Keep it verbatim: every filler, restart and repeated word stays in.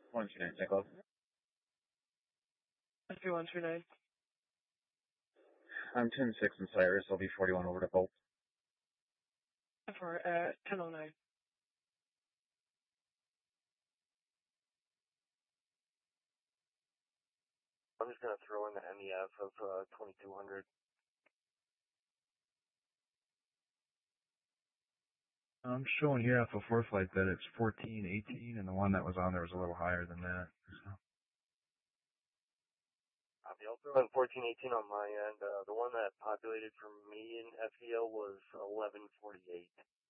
one two nine, take off. three one two nine. I'm ten six in Cyrus, I'll be forty-one over to Bolt. For uh, ten oh nine. I'm just going to throw in the M E F of uh, twenty-two hundred. I'm showing here off a four flight that it's fourteen eighteen, and the one that was on there was a little higher than that. So. Copy. I'll throw in fourteen eighteen on my end. Uh, the one that populated for me in F E L was eleven forty-eight.